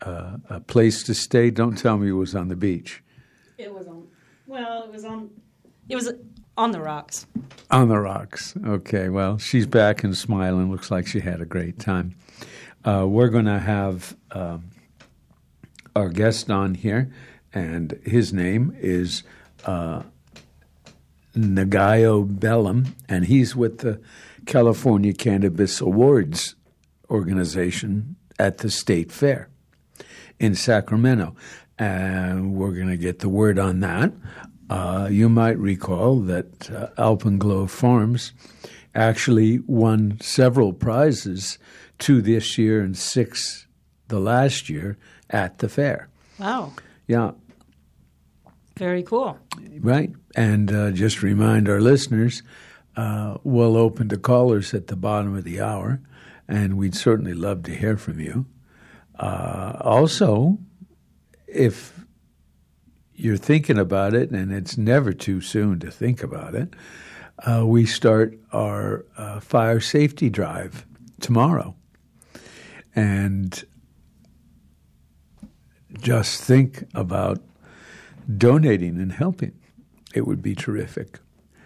a place to stay? Don't tell me it was on the beach. It was on. Well, it was on the rocks. On the rocks. Okay. Well, she's back and smiling. Looks like she had a great time. We're going to have our guest on here, and his name is Nagayo Bellum, and he's with the California Cannabis Awards organization at the State Fair in Sacramento. And we're going to get the word on that. You might recall that Alpenglow Farms actually won several prizes, 2 this year and 6 the last year at the fair. Wow. Yeah. Very cool. Right. And just remind our listeners, we'll open to callers at the bottom of the hour, and we'd certainly love to hear from you. Also, if you're thinking about it, and it's never too soon to think about it, we start our fire safety drive tomorrow. And just think about donating and helping. It would be terrific.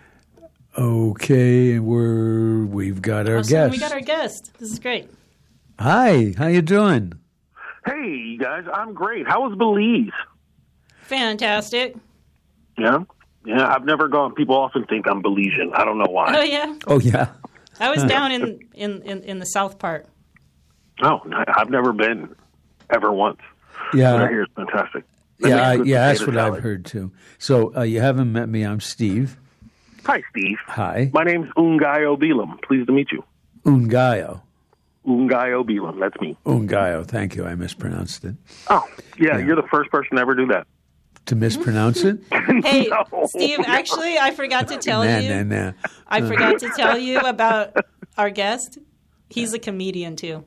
Okay, we've got our guest. We got our guest. This is great. Hi, how you doing? Hey, you guys, I'm great. How was Belize? Fantastic. Yeah, I've never gone. People often think I'm Belizean. I don't know why. Oh yeah. Oh yeah. I was down in the south part. No, I've never been ever once. Yeah. What I hear is fantastic. That's what I've heard too. So you haven't met me. I'm Steve. Hi, Steve. Hi. My name's Ungayo Belam. Pleased to meet you. Ungayo. Ungayo Belam. That's me. Ungayo. Thank you. I mispronounced it. Oh, yeah. You're the first person to ever do that. To mispronounce it? Hey, No, Steve, actually, I forgot to tell you. Nah. I forgot to tell you about our guest. He's a comedian, too.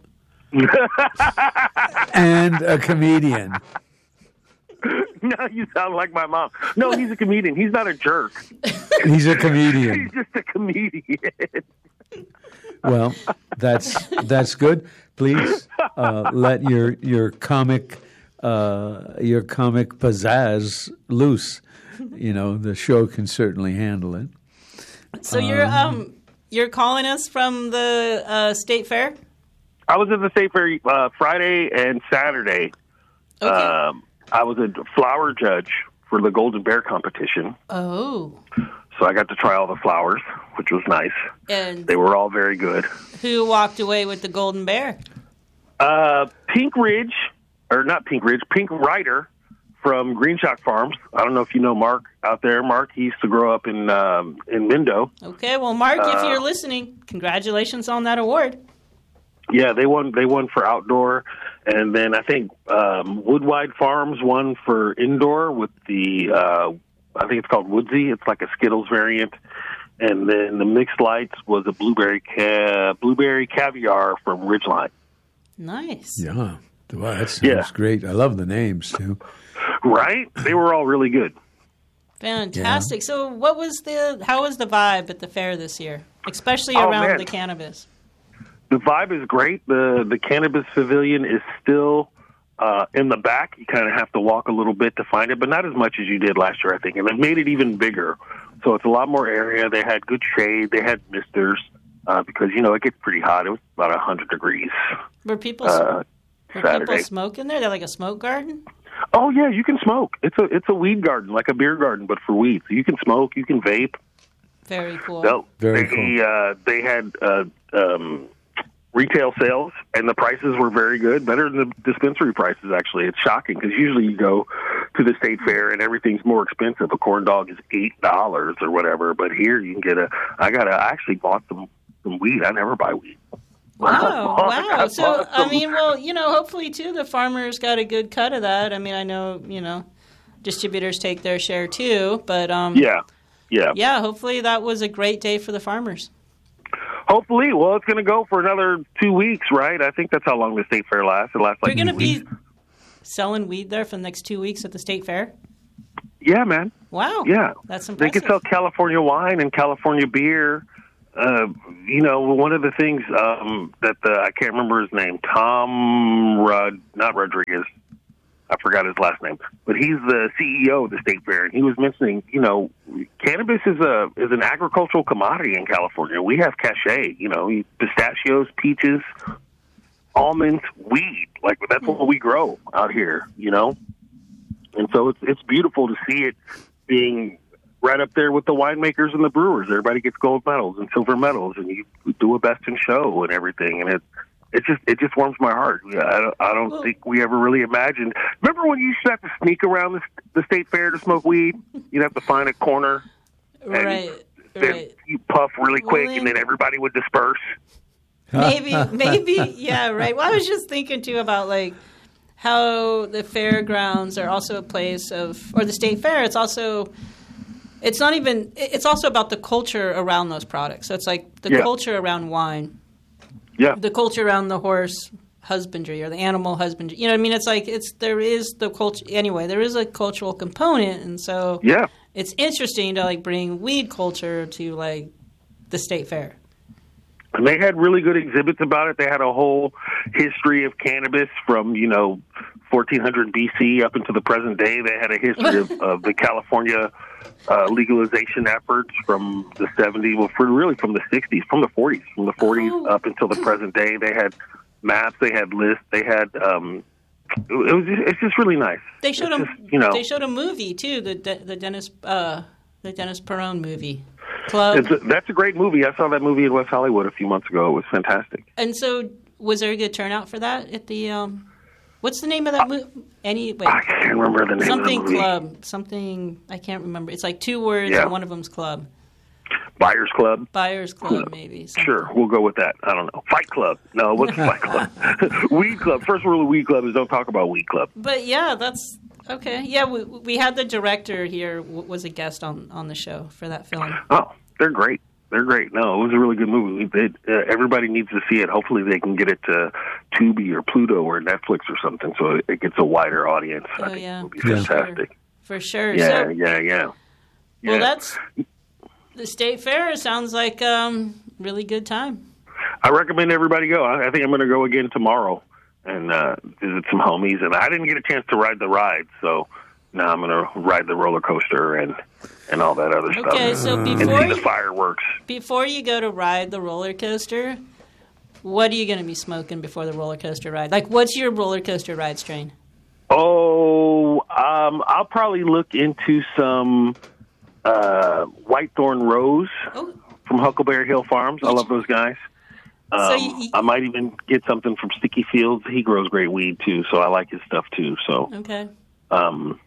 And a comedian. Now you sound like my mom. No, he's a comedian. He's not a jerk. He's a comedian. He's just a comedian. Well, that's good. Please let your comic pizzazz loose. You know, the show can certainly handle it. So you're calling us from the State Fair? I was at the State Fair Friday and Saturday. Okay. I was a flower judge for the Golden Bear competition. Oh. So I got to try all the flowers, which was nice. And they were all very good. Who walked away with the Golden Bear? Pink Rider from Green Shock Farms. I don't know if you know Mark out there. Mark, he used to grow up in Mindo. Okay, well, Mark, if you're listening, congratulations on that award. Yeah, they won for outdoor, and then I think Woodwide Farms won for indoor with the I think it's called Woodsy. It's like a Skittles variant, and then the Mixed Lights was a blueberry caviar from Ridgeline. Nice. Yeah, wow, that sounds great. I love the names too. Right? They were all really good. Fantastic. Yeah. So, how was the vibe at the fair this year, especially around the cannabis? The vibe is great. The cannabis pavilion is still in the back. You kind of have to walk a little bit to find it, but not as much as you did last year, I think. And they've made it even bigger. So it's a lot more area. They had good shade. They had misters because, it gets pretty hot. It was about 100 degrees. Were people smoking there? They're like a smoke garden? Oh, yeah, you can smoke. It's a weed garden, like a beer garden, but for weed. So you can smoke. You can vape. Very cool. So Very cool. They had retail sales, and the prices were very good, better than the dispensary prices, actually. It's shocking, because usually you go to the state fair and everything's more expensive. A corn dog is $8 or whatever, but here you can get I actually bought some weed. I never buy weed. Wow. So, hopefully, too, the farmers got a good cut of that. I mean, I know, distributors take their share, too, but yeah, hopefully that was a great day for the farmers. Hopefully. Well, it's going to go for another 2 weeks, right? I think that's how long the state fair lasts. It lasts like 2 weeks. You're going to be selling weed there for the next 2 weeks at the state fair? Yeah, man. Wow. Yeah. That's impressive. They can sell California wine and California beer. One of the things that I can't remember his name, not Rodriguez, I forgot his last name, but he's the CEO of the state fair, and he was mentioning, cannabis is an agricultural commodity in California. We have cachet, pistachios, peaches, almonds, weed. Like, that's what we grow out here, And so it's beautiful to see it being right up there with the winemakers and the brewers. Everybody gets gold medals and silver medals, and you do a best in show and everything, and it just warms my heart. I don't think we ever really imagined. Remember when you used to have to sneak around the state fair to smoke weed? You'd have to find a corner, right? Then you puff really quick, and then everybody would disperse. Maybe, yeah, right. Well, I was just thinking too about like how the fairgrounds are also a place or the state fair. It's also about the culture around those products. So it's like the culture around wine. Yeah. The culture around the horse husbandry or the animal husbandry. You know what I mean? It's like there is the culture anyway. There is a cultural component, and so it's interesting to like bring weed culture to like the state fair. And they had really good exhibits about it. They had a whole history of cannabis from 1400 BC up into the present day. They had a history of the California legalization efforts from the 70s, from the 60s, from the 40s, up until the present day. They had maps, they had lists, they had. It's just really nice. They showed They showed a movie too, the Dennis Peron movie. Club. That's a great movie. I saw that movie in West Hollywood a few months ago. It was fantastic. And so, was there a good turnout for that at the? What's the name of that movie? I can't remember the name of the movie. Club. Something I can't remember. It's like two words, and one of them's club. Buyers Club. Buyers Club, maybe. Something. Sure, we'll go with that. I don't know. Fight Club. No, what's Fight Club? Weed Club. First rule of Weed Club is don't talk about Weed Club. But yeah, that's. Okay. Yeah, we had the director here was a guest on the show for that film. Oh, they're great. They're great. No, it was a really good movie. Everybody needs to see it. Hopefully they can get it to Tubi or Pluto or Netflix or something so it gets a wider audience. I think it would be fantastic. For sure. Yeah, yeah. Well, that's the State Fair. Sounds like really good time. I recommend everybody go. I think I'm going to go again tomorrow and visit some homies. And I didn't get a chance to ride the ride, so now I'm going to ride the roller coaster and all that other stuff. Okay, so and see the fireworks. Before you go to ride the roller coaster, what are you going to be smoking before the roller coaster ride? Like, what's your roller coaster ride strain? Oh, I'll probably look into some Whitethorn Rose from Huckleberry Hill Farms. I love those guys. I might even get something from Sticky Fields. He grows great weed, too, so I like his stuff, too. So, okay. Nice.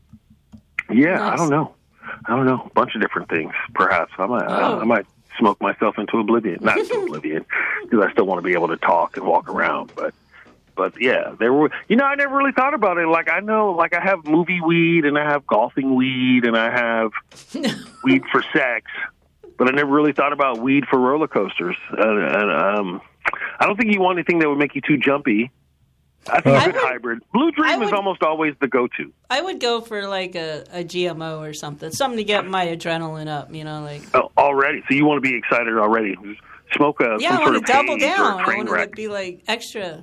I don't know. A bunch of different things, perhaps. I might smoke myself into oblivion. Not into oblivion, because I still want to be able to talk and walk around. But yeah, there were. I never really thought about it. Like I have movie weed and I have golfing weed and I have weed for sex, but I never really thought about weed for roller coasters. I don't think you want anything that would make you too jumpy. I think a good hybrid. Blue Dream is almost always the go-to. I would go for like a GMO or something to get my adrenaline up. Already. So you want to be excited already? Smoke some sort of double down. I want to be like extra.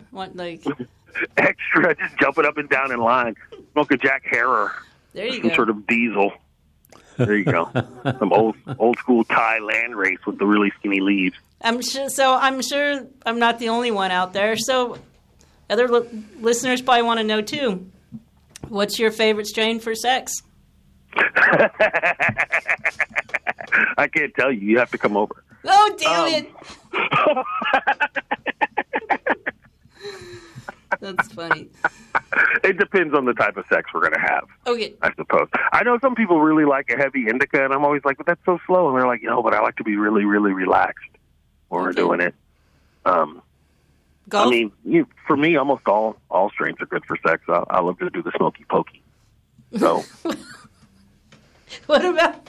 Extra. Just jumping up and down in line. Smoke a Jack Herer. There you go. Some sort of diesel. There you go. Some old school Thai land race with the really skinny leaves. I'm sure I'm not the only one out there. So. Other listeners probably want to know, too, what's your favorite strain for sex? I can't tell you. You have to come over. Oh, damn it. That's funny. It depends on the type of sex we're going to have. Okay. I suppose. I know some people really like a heavy indica, and I'm always like, but that's so slow. And they're like, but I like to be really, really relaxed when we're doing it. Golf? I mean, for me, almost all strains are good for sex. I love to do the smoky pokey. So, what about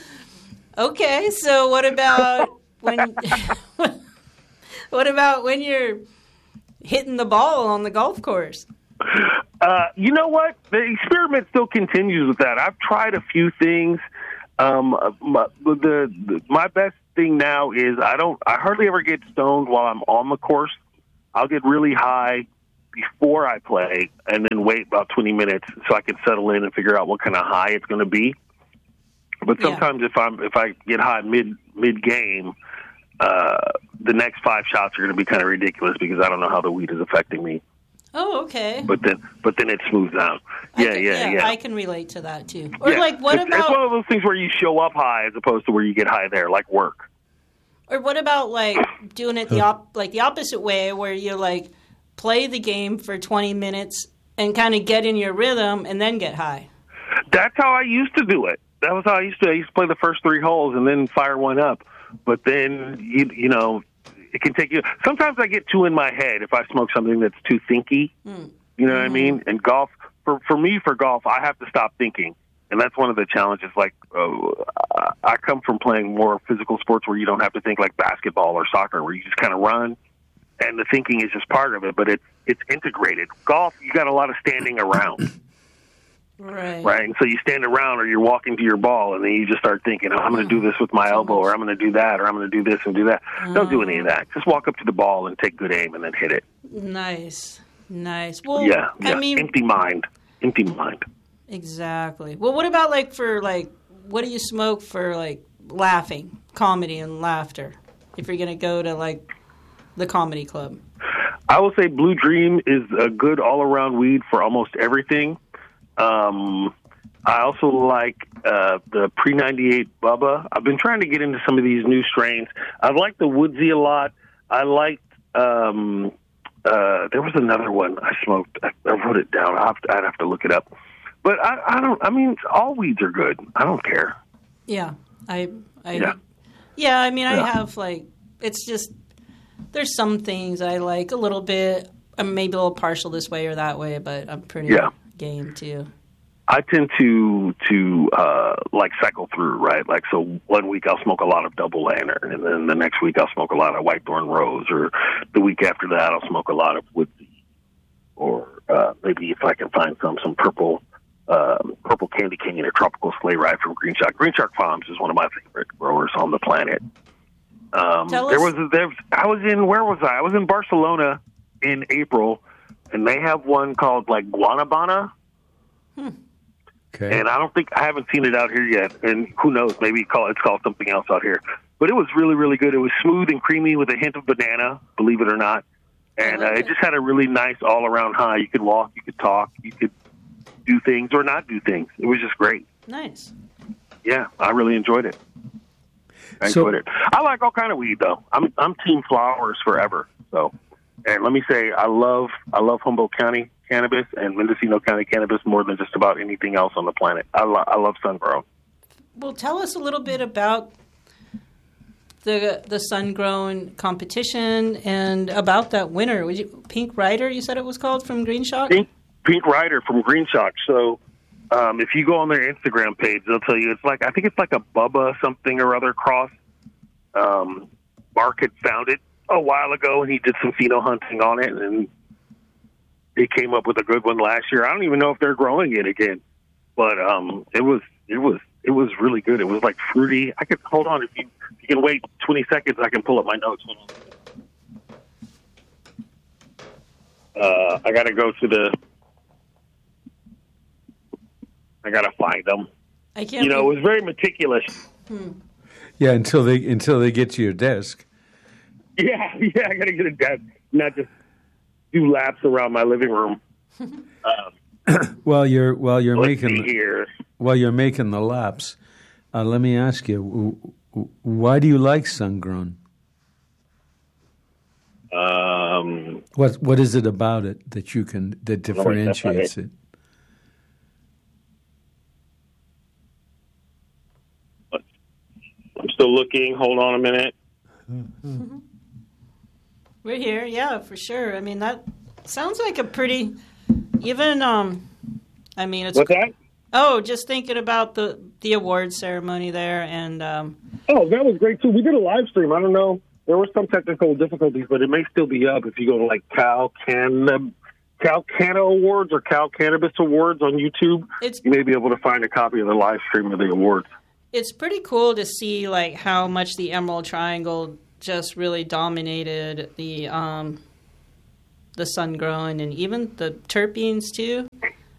when? What about when you're hitting the ball on the golf course? You know what? The experiment still continues with that. I've tried a few things. My best thing now is I hardly ever get stoned while I'm on the course. I'll get really high before I play, and then then wait about 20 minutes so I can settle in and figure out what kind of high it's going to be. But sometimes if I get high mid game, the next 5 shots are going to be kind of ridiculous because I don't know how the weed is affecting me. Oh, okay. But then it smooths out. Yeah. I can relate to that too. Or like, what about? It's one of those things where you show up high as opposed to where you get high there, like work. Or what about like doing it the opposite way, where you like play the game for 20 minutes and kind of get in your rhythm and then get high? That's how I used to do it. That was how I used to play the first 3 holes and then fire one up. But then you know. It can take you. Sometimes I get too in my head if I smoke something that's too thinky. You know what I mean? And golf, for me, for golf, I have to stop thinking, and that's one of the challenges. Like, I come from playing more physical sports where you don't have to think, like basketball or soccer, where you just kind of run, and the thinking is just part of it. But it's integrated. Golf, you got a lot of standing around. Right. And so you stand around or you're walking to your ball and then you just start thinking, I'm going to do this with my elbow or I'm going to do that or I'm going to do this and do that. Don't do any of that. Just walk up to the ball and take good aim and then hit it. Nice. Well, I mean, empty mind. Exactly. Well, what about what do you smoke for laughing, comedy and laughter? If you're going to go to the comedy club. I will say Blue Dream is a good all-around weed for almost everything. I also like the Pre-98 Bubba. I've been trying to get into some of these new strains. I like the Woodsy a lot. I liked there was another one I smoked. I wrote it down. I'd have to look it up. But I mean, all weeds are good. I don't care. Yeah. I mean, I have it's just there's some things I like a little bit. I'm maybe a little partial this way or that way, but I'm pretty game too. I tend to cycle through, right? Like, so 1 week I'll smoke a lot of Double Lantern, and then the next week I'll smoke a lot of White Thorn Rose, or the week after that I'll smoke a lot of Woodsy, or maybe if I can find some purple Candy Cane or Tropical Sleigh Ride from Green Shark. Green Shark Farms is one of my favorite growers on the planet. I was in Barcelona in April, and they have one called Guanabana. Okay. And I haven't seen it out here yet, and who knows, maybe it's called something else out here. But it was really, really good. It was smooth and creamy with a hint of banana, believe it or not. And it just had a really nice all-around high. You could walk, you could talk, you could do things or not do things. It was just great. Nice. Yeah, I really enjoyed it. I enjoyed it. I like all kind of weed, though. I'm team flowers forever. So, and let me say, I love Humboldt County cannabis and Mendocino County cannabis more than just about anything else on the planet. I love sun-grown. Well, tell us a little bit about the sun-grown competition and about that winner. Pink Rider, you said it was called, from Green Shock? Pink Rider from Green Shock. So if you go on their Instagram page, they'll tell you I think it's like a Bubba something or other cross. Mark had found it a while ago, and he did some pheno hunting on it, and he came up with a good one last year. I don't even know if they're growing it again, but it was really good. It was like fruity. I could hold on if you can wait 20 seconds. I can pull up my notes. I got to go to I got to find them. I can't. It was very meticulous. Yeah, until they get to your desk. Yeah, I got to get a desk, not just do laps around my living room. While you're making the laps, let me ask you, why do you like sun-grown? What is it about it that differentiates it? I'm still looking. Hold on a minute. We're here, yeah, for sure. I mean, that sounds like a pretty, even, it's... What's that? Oh, just thinking about the awards ceremony there, and... Oh, that was great, too. We did a live stream. I don't know. There were some technical difficulties, but it may still be up if you go to, Cal Canna Awards or Cal Cannabis Awards on YouTube. You may be able to find a copy of the live stream of the awards. It's pretty cool to see, how much the Emerald Triangle just really dominated the sun-grown and even the terpenes, too.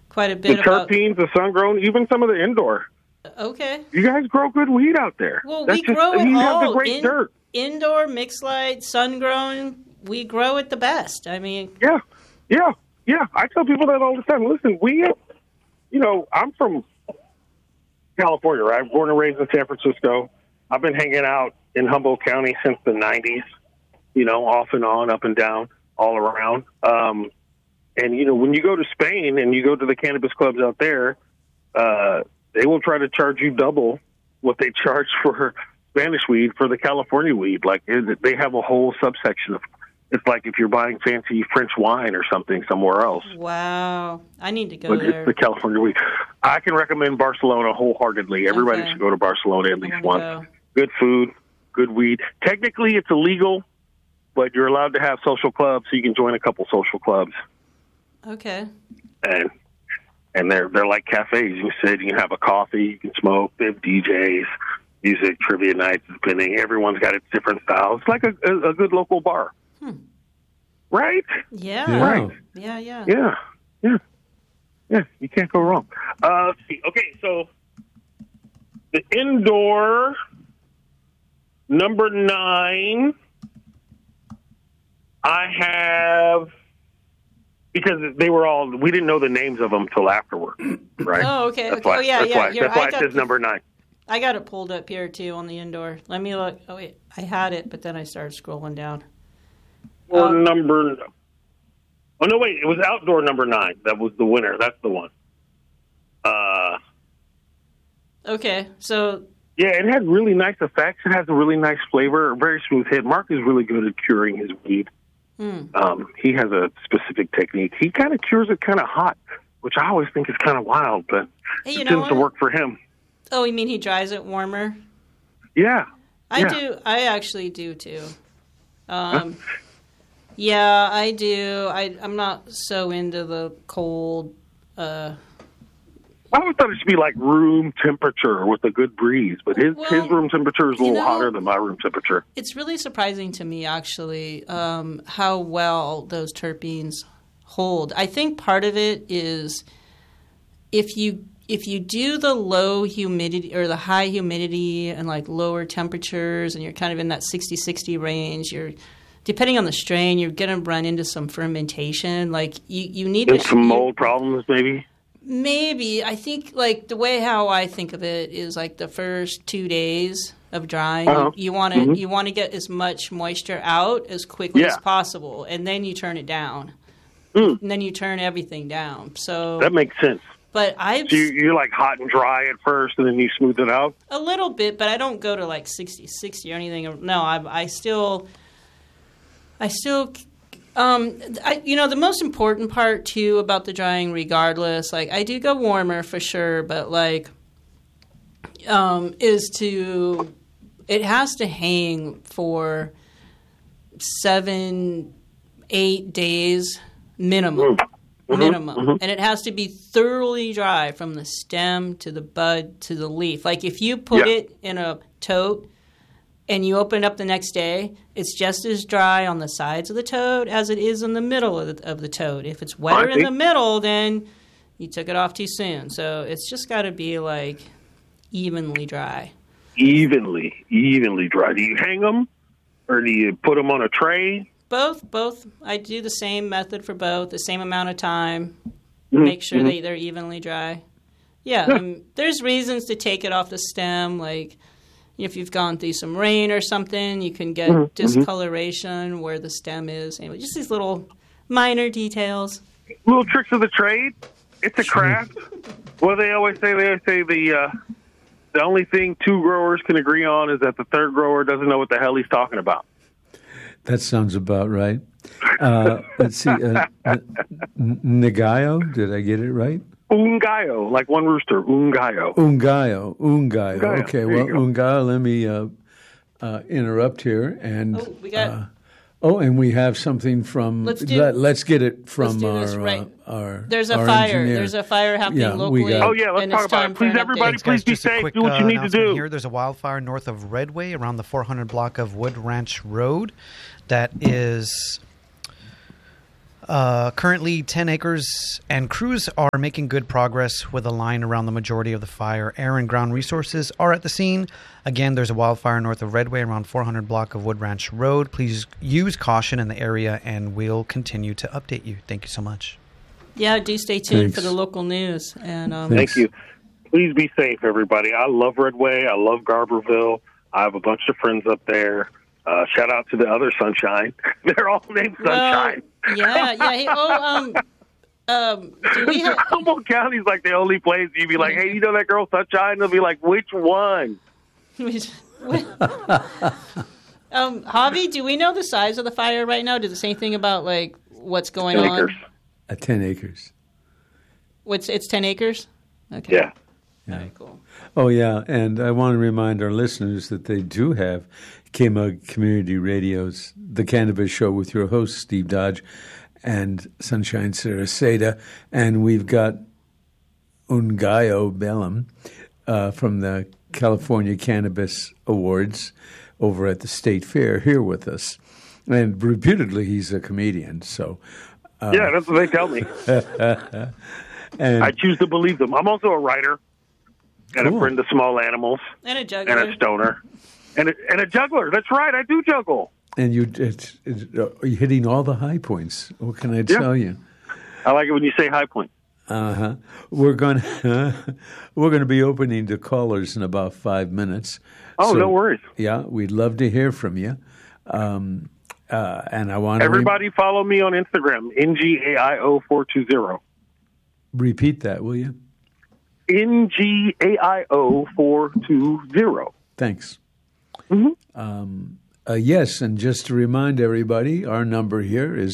quite a bit the terpenes, the sun-grown, even some of the indoor. Okay. You guys grow good weed out there. Well, we grow it all. You have the great dirt. Indoor, mixed light, sun-grown, we grow it the best. I mean... Yeah. I tell people that all the time. Listen, I'm from California, right? Born and raised in San Francisco. I've been hanging out in Humboldt County since the 90s, off and on, up and down, all around. And, when you go to Spain and you go to the cannabis clubs out there, they will try to charge you double what they charge for Spanish weed for the California weed. Like, they have a whole subsection of, it's like if you're buying fancy French wine or something somewhere else. Wow. I need to go there. It's the California weed. I can recommend Barcelona wholeheartedly. Everybody should go to Barcelona at least once. Good food, good weed. Technically, it's illegal, but you're allowed to have social clubs, so you can join a couple social clubs. Okay. And they're like cafes. You can sit, you can have a coffee, you can smoke. They have DJs, music, trivia nights, depending. Everyone's got its different styles. It's like a good local bar. Right? Yeah. Right. Yeah. You can't go wrong. Okay, so the indoor number 9, I have, because we didn't know the names of them till afterward, right? Oh, okay. That's why it says number 9. I got it pulled up here, too, on the indoor. Let me look. Oh, wait. I had it, but then I started scrolling down. It was outdoor number 9. That was the winner. That's the one. Okay, so... Yeah, it has really nice effects. It has a really nice flavor, a very smooth hit. Mark is really good at curing his weed. He has a specific technique. He kind of cures it kind of hot, which I always think is kind of wild, but it tends to work for him. Oh, you mean he dries it warmer? Yeah. I actually do, too. Yeah, I do. I'm not so into the cold. I always thought it should be like room temperature with a good breeze, but his room temperature is a little hotter than my room temperature. It's really surprising to me, actually, how well those terpenes hold. I think part of it is if you do the low humidity or the high humidity and like lower temperatures, and you're kind of in that 60-60 range, depending on the strain, you're going to run into some fermentation. Like you need some mold problems, maybe. Maybe. I think like the way how I think of it is like the first 2 days of drying, you want to get as much moisture out as quickly as possible, and then you turn it down, and then you turn everything down. So that makes sense. But so you're like hot and dry at first, and then you smooth it out a little bit. But I don't go to like 60 or anything. No, I still. The most important part too about the drying, regardless, like I do go warmer for sure, but like, it has to hang for 7-8 days minimum. And it has to be thoroughly dry from the stem to the bud to the leaf. Like if you put it in a tote and you open it up the next day, it's just as dry on the sides of the tote as it is in the middle of the tote. If it's wetter in the middle, then you took it off too soon. So it's just got to be like evenly dry. Evenly dry. Do you hang them or do you put them on a tray? Both. I do the same method for both, the same amount of time. Make sure that they're evenly dry. Yeah. There's reasons to take it off the stem, like if you've gone through some rain or something, you can get discoloration where the stem is. Anyway, just these little minor details. Little tricks of the trade. It's a craft. Well, they always say the only thing 2 growers can agree on is that the third grower doesn't know what the hell he's talking about. That sounds about right. Let's see. Ngayo, did I get it right? Ungayo, like one rooster. Ungayo. Okay, well, Ungayo, let me interrupt here. And and we have something from. Let's get it from our. There's a our fire. engineer. There's a fire happening locally. Let's talk about it. Please, everybody, please be safe. Do what you need to do. Here, there's a wildfire north of Redway, around the 400 block of Wood Ranch Road. That is Currently, 10 acres and crews are making good progress with a line around the majority of the fire. Air and ground resources are at the scene. Again, there's a wildfire north of Redway, around 400 block of Wood Ranch Road. Please use caution in the area, and we'll continue to update you. Thank you so much. Yeah, do stay tuned for the local news. And Thank you. Please be safe, everybody. I love Redway. I love Garberville. I have a bunch of friends up there. Shout out to the other Sunshine. They're all named Sunshine. Yeah. Hey, do we have... Humboldt County's like the only place you'd be like, hey, you know that girl Sunshine? They'll be like, which one? Javi, do we know the size of the fire right now? Does it say anything about like what's going 10 on? Acres. 10 acres. It's 10 acres? Okay. Yeah. All right, cool. Oh, yeah, and I want to remind our listeners that they do have KMUG Community Radio's The Cannabis Show with your host, Steve Dodge, and Sunshine Saraseda, and we've got Ungayo Bellum from the California Cannabis Awards over at the State Fair here with us. And reputedly, he's a comedian, so... yeah, that's what they tell me. And I choose to believe them. I'm also a writer and a friend of small animals. And a juggler. And a stoner. And a juggler. That's right. I do juggle. And you're hitting all the high points. What can I tell you? I like it when you say high point. Uh-huh. We're going to be opening to callers in about 5 minutes. Oh, so, no worries. Yeah, we'd love to hear from you. And I want everybody follow me on Instagram, NGAIO420. Repeat that, will you? NGAIO420. Thanks. Mm-hmm. Yes, and just to remind everybody, our number here is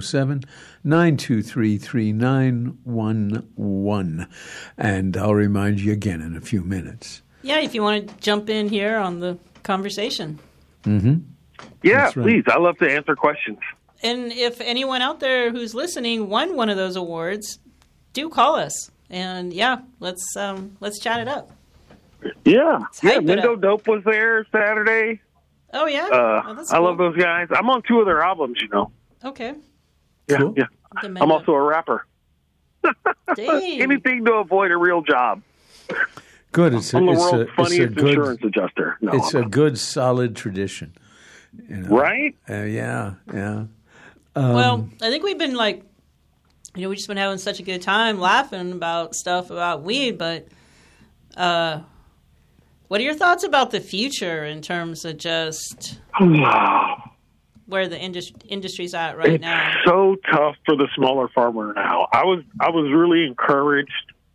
707-923-3911. And I'll remind you again in a few minutes. Yeah, if you want to jump in here on the conversation. Mm-hmm. Yeah, right. Please. I love to answer questions. And if anyone out there who's listening won one of those awards, do call us. And yeah, let's chat it up. Yeah. Mindo Dope was there Saturday. Oh, yeah? That's cool. I love those guys. I'm on 2 of their albums, you know. Okay. Yeah, cool. Yeah. I'm also a rapper. Dang. Anything to avoid a real job. Good. I'm the world's funniest insurance adjuster. No, it's a good, solid tradition. You know? Right? Yeah. Well, I think we've been we've just been having such a good time laughing about stuff about weed, but what are your thoughts about the future in terms of just where the industry's at right now? It's so tough for the smaller farmer now. I was really encouraged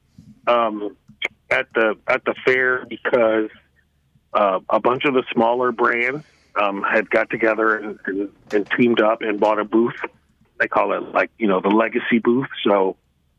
at the fair because a bunch of the smaller brands had got together and teamed up and bought a booth. They call it the legacy booth. So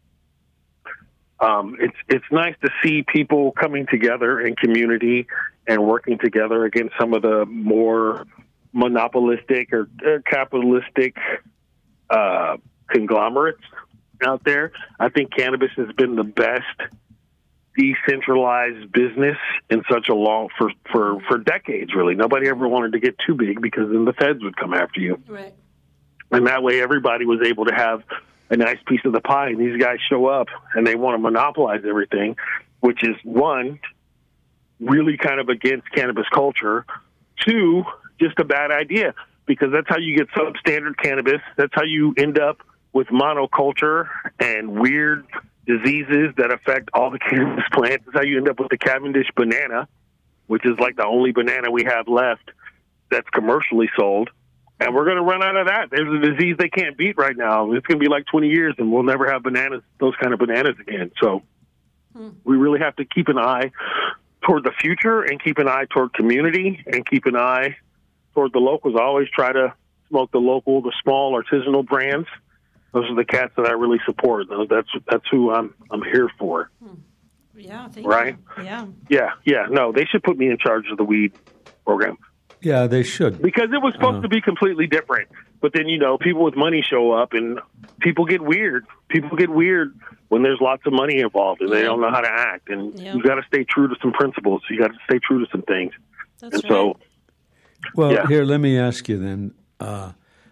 it's nice to see people coming together in community and working together against some of the more monopolistic or capitalistic conglomerates out there. I think cannabis has been the best decentralized business in such a long for decades. Really, nobody ever wanted to get too big because then the feds would come after you. Right. And that way, everybody was able to have a nice piece of the pie. And these guys show up and they want to monopolize everything, which is one, really kind of against cannabis culture. 2, just a bad idea because that's how you get substandard cannabis. That's how you end up with monoculture and weird diseases that affect all the cannabis plants. That's how you end up with the Cavendish banana, which is like the only banana we have left that's commercially sold. And we're going to run out of that. There's a disease they can't beat right now. It's going to be like 20 years, and we'll never have those kind of bananas again. So we really have to keep an eye toward the future and keep an eye toward community and keep an eye toward the locals. I always try to smoke the small artisanal brands. Those are the cats that I really support. That's who I'm here for. Yeah, right? Yeah. No, they should put me in charge of the weed program. Yeah, they should. Because it was supposed to be completely different. But then, people with money show up and people get weird. People get weird when there's lots of money involved and they don't know how to act. And you got to stay true to some principles. You got to stay true to some things. That's right. Well, here, let me ask you then.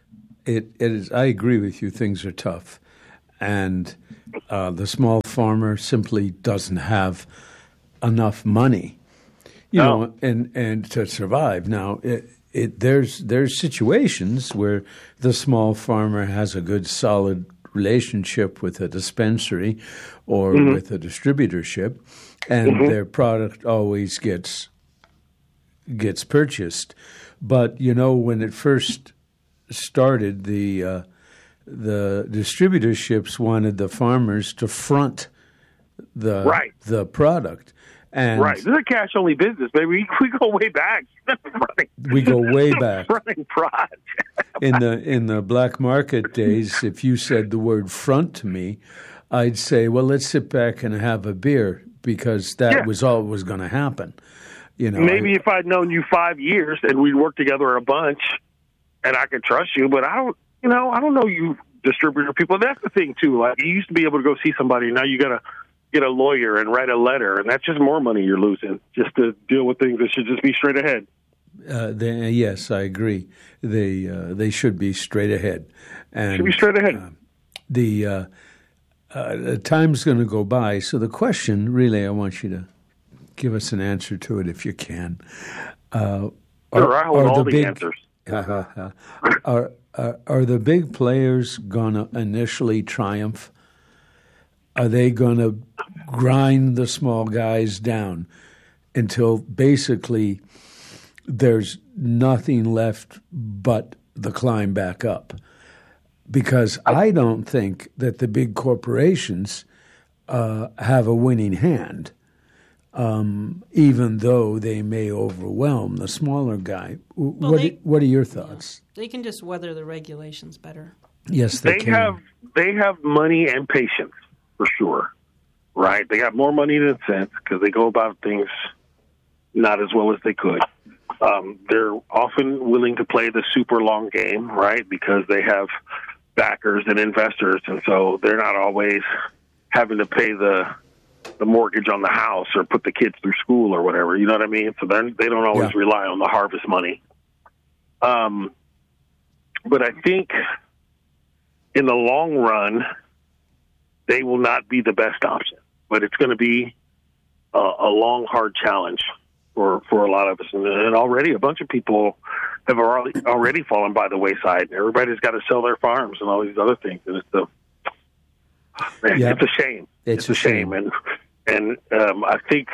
it is. I agree with you. Things are tough, and the small farmer simply doesn't have enough money, know, and to survive. Now, there's situations where the small farmer has a good, solid relationship with a dispensary or with a distributorship, and their product always gets purchased. But when it first started, the distributorships wanted the farmers to front the product. And this is a cash-only business, baby. We go way back. We go way back. Running project. In the black market days, if you said the word front to me, I'd say, well, let's sit back and have a beer, because that was all that was going to happen. Maybe if I'd known you 5 years and we'd worked together a bunch and I could trust you, but I don't know you distributor people. That's the thing, too. Like, you used to be able to go see somebody. Now you got to get a lawyer and write a letter, and that's just more money you're losing just to deal with things that should just be straight ahead. Yes, I agree. They should be straight ahead. And should be straight ahead. The time's going to go by, so the question, really, I want you to give us an answer to it if you can. Sure, I hold all the answers. Are the big players going to initially triumph? Are they going to grind the small guys down until basically there's nothing left but the climb back up? Because I don't think that the big corporations have a winning hand, even though they may overwhelm the smaller guy. What are your thoughts? They can just weather the regulations better. Yes, they can. They have money and patience, for sure, right? They got more money than sense because they go about things not as well as they could. They're often willing to play the super long game, right, because they have backers and investors, and so they're not always having to pay the mortgage on the house or put the kids through school or whatever. You know what I mean? So they don't always rely on the harvest money. But I think in the long run, they will not be the best option. But it's going to be a long, hard challenge for a lot of us. And already a bunch of people have already fallen by the wayside. Everybody's got to sell their farms and all these other things. And it's a shame. It's a shame. And I think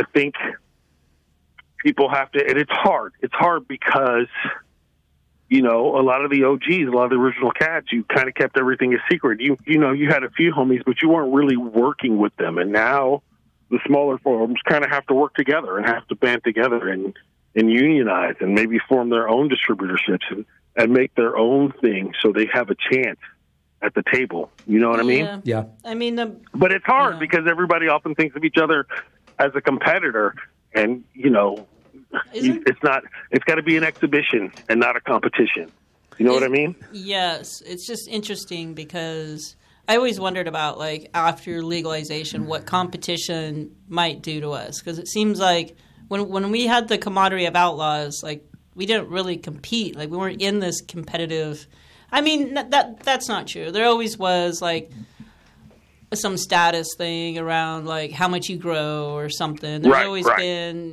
people have to, and it's hard. It's hard because, a lot of the OGs, a lot of the original cats, you kind of kept everything a secret. You had a few homies, but you weren't really working with them. And now the smaller farms kind of have to work together and have to band together and unionize and maybe form their own distributorships and make their own thing so they have a chance at the table. You know what I mean? Yeah. I mean, but it's hard because everybody often thinks of each other as a competitor, and it's not. It's got to be an exhibition and not a competition. You know what I mean? Yes. It's just interesting because I always wondered about, like, after legalization, what competition might do to us, because it seems like when we had the camaraderie of outlaws, like, we didn't really compete. Like, we weren't in this competitive. I mean, that's not true. There always was, like, some status thing around, like, how much you grow or something. There's always been,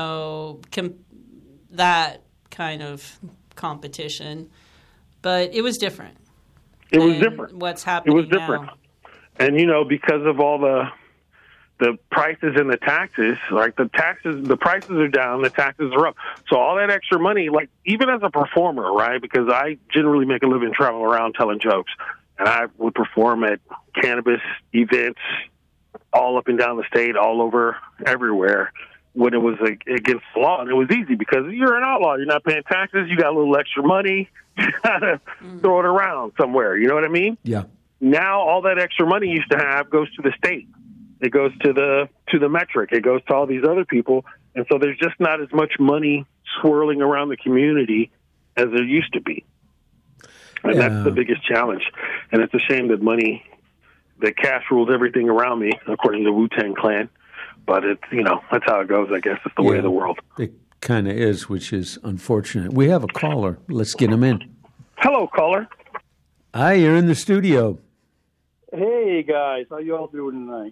that kind of competition. But it was different. It was different. What's happening now. It was different. And, because of all the prices and the taxes, like the prices are down, the taxes are up. So all that extra money, like, even as a performer, right, because I generally make a living traveling around telling jokes, and I would perform at cannabis events all up and down the state, all over, everywhere, when it was against the law. And it was easy because you're an outlaw. You're not paying taxes. You got a little extra money. You got to throw it around somewhere. You know what I mean? Yeah. Now all that extra money you used to have goes to the state. It goes to the metric. It goes to all these other people. And so there's just not as much money swirling around the community as there used to be. And that's the biggest challenge. And it's a shame that cash rules everything around me, according to Wu-Tang Clan. But it's, that's how it goes, I guess. It's the way of the world. It kind of is, which is unfortunate. We have a caller. Let's get him in. Hello, caller. Hi, you're in the studio. Hey guys, how you all doing tonight?